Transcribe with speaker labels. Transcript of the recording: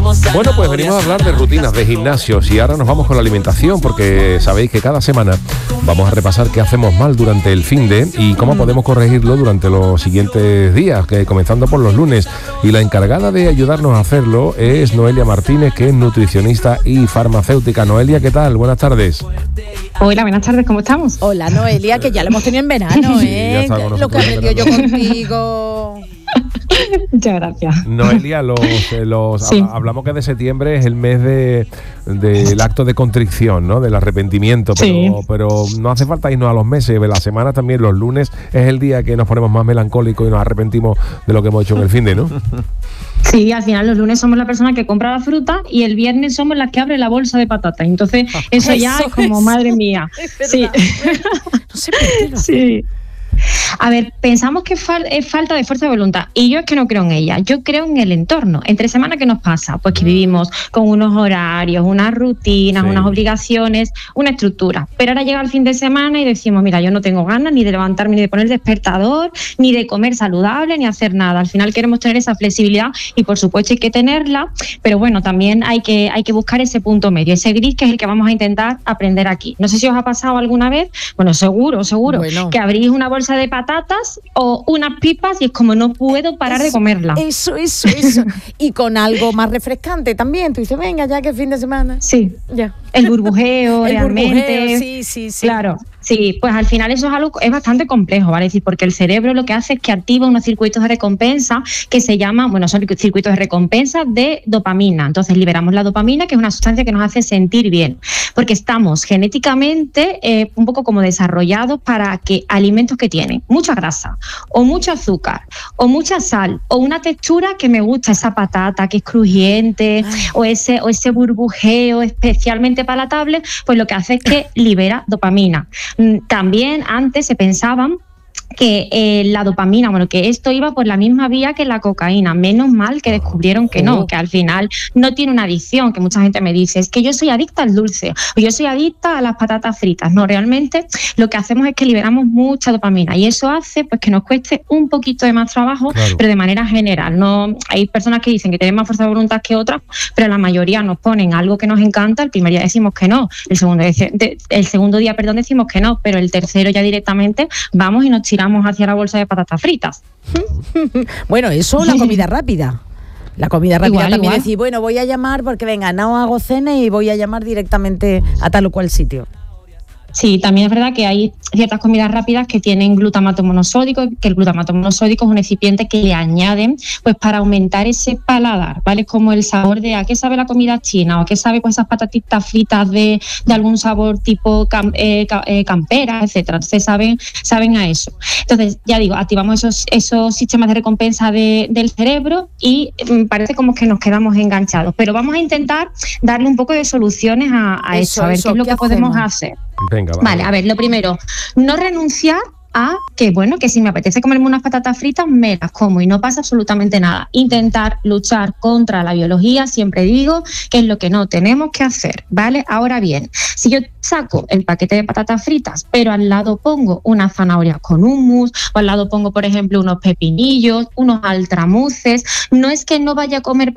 Speaker 1: Bueno, pues venimos a hablar de rutinas, de gimnasios, y ahora nos vamos con la alimentación, porque sabéis que cada semana vamos a repasar qué hacemos mal durante el finde y cómo podemos corregirlo durante los siguientes días, comenzando por los lunes. Y la encargada de ayudarnos a hacerlo es Noelia Martínez, que es nutricionista y farmacéutica. Noelia, ¿qué tal? Buenas tardes.
Speaker 2: Hola, buenas tardes, ¿cómo estamos?
Speaker 3: Hola, Noelia, que ya lo hemos tenido en verano, ¿eh?
Speaker 1: Sí,
Speaker 3: lo que aprendió yo contigo.
Speaker 2: Muchas gracias.
Speaker 1: Noelia,
Speaker 2: Sí.
Speaker 1: hablamos que de septiembre es el mes del acto de contrición, ¿no? Del arrepentimiento, pero no hace falta irnos a los meses, de la semana también, los lunes es el día que nos ponemos más melancólicos y nos arrepentimos de lo que hemos hecho en el finde, ¿no?
Speaker 2: Sí, al final los lunes somos la persona que compra la fruta y el viernes somos las que abre la bolsa de patatas. Entonces, eso ya es como, madre mía.
Speaker 3: Es verdad.
Speaker 2: Sí.
Speaker 3: No sé por qué.
Speaker 2: Sí. A ver, pensamos que es falta de fuerza de voluntad y yo es que no creo en ella, yo creo en el entorno. Entre semana, ¿qué nos pasa? Pues que vivimos con unos horarios, unas rutinas, unas obligaciones, una estructura, pero ahora llega el fin de semana y decimos, mira, yo no tengo ganas ni de levantarme, ni de poner el despertador, ni de comer saludable, ni hacer nada. Al final queremos tener esa flexibilidad y por supuesto hay que tenerla, pero bueno, también hay que buscar ese punto medio, ese gris, que es el que vamos a intentar aprender aquí. No sé si os ha pasado alguna vez, bueno, seguro, bueno, que abrís una bolsa de patatas o unas pipas y es como no puedo parar de comerla.
Speaker 3: Eso. Y con algo más refrescante también. Tú dices, venga, ya que es fin de semana.
Speaker 2: Sí,
Speaker 3: ya.
Speaker 2: El burbujeo, realmente.
Speaker 3: Sí.
Speaker 2: Claro. Sí, pues al final eso es bastante complejo, ¿vale? Es decir, porque el cerebro lo que hace es que activa unos circuitos de recompensa que se llaman, son circuitos de recompensa de dopamina. Entonces liberamos la dopamina, que es una sustancia que nos hace sentir bien, porque estamos genéticamente un poco como desarrollados para que alimentos que tienen mucha grasa o mucho azúcar o mucha sal o una textura que me gusta, esa patata que es crujiente o ese burbujeo especialmente palatable, pues lo que hace es que libera dopamina. También antes se pensaban que la dopamina, que esto iba por la misma vía que la cocaína. Menos mal que descubrieron que no, que al final no tiene una adicción, que mucha gente me dice, es que yo soy adicta al dulce, o yo soy adicta a las patatas fritas. No, realmente lo que hacemos es que liberamos mucha dopamina y eso hace pues que nos cueste un poquito de más trabajo, pero de manera general. No, hay personas que dicen que tienen más fuerza de voluntad que otras, pero la mayoría nos ponen algo que nos encanta, el primer día decimos que no, el segundo día decimos que no, pero el tercero ya directamente vamos y nos tiramos hacia la bolsa de patatas fritas.
Speaker 3: Bueno, eso, la comida rápida. La comida rápida también
Speaker 2: igual.
Speaker 3: Decir, bueno, voy a llamar porque venga, no hago cena y voy a llamar directamente a tal o cual sitio.
Speaker 2: Sí, también es verdad que hay ciertas comidas rápidas que tienen glutamato monosódico, que el glutamato monosódico es un excipiente que le añaden pues para aumentar ese paladar, ¿vale? Como el sabor de a qué sabe la comida china o a qué sabe pues esas patatitas fritas de algún sabor tipo campera, etcétera. Entonces saben a eso. Entonces, ya digo, activamos esos sistemas de recompensa del cerebro y parece como que nos quedamos enganchados. Pero vamos a intentar darle un poco de soluciones a eso, a ver qué es lo que podemos hacer.
Speaker 1: Venga,
Speaker 2: vale, a ver, lo primero, no renunciar a que si me apetece comerme unas patatas fritas, me las como y no pasa absolutamente nada. Intentar luchar contra la biología, siempre digo que es lo que no tenemos que hacer, ¿vale? Ahora bien, si yo saco el paquete de patatas fritas, pero al lado pongo unas zanahorias con hummus, o al lado pongo, por ejemplo, unos pepinillos, unos altramuces, no es que no vaya a comer